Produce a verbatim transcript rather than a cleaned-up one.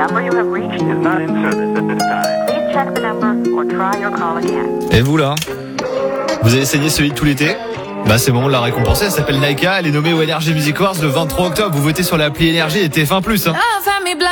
Et vous là, vous avez saigné ce hit tout l'été? Bah c'est bon, on l'a récompensée, elle s'appelle Naika, elle est nommée au Energy Music Awards le vingt-trois octobre. Vous votez sur l'appli Energy et T F un plus. Hein.